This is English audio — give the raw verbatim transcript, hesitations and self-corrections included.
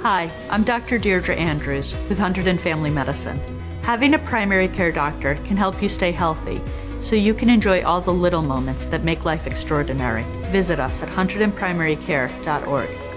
Hi, I'm Doctor Deirdre Andrews with Hunterdon Family Medicine. Having a primary care doctor can help you stay healthy, so you can enjoy all the little moments that make life extraordinary. Visit us at hunterdon primary care dot org.